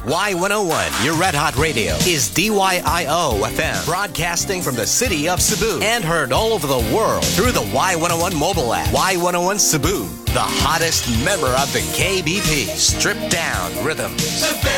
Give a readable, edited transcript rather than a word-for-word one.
Y101, your Red Hot Radio, is DYIO FM, broadcasting from the city of Cebu and heard all over the world through the Y101 mobile app. Y101 Cebu, the hottest member of the KBP. Stripped down rhythms.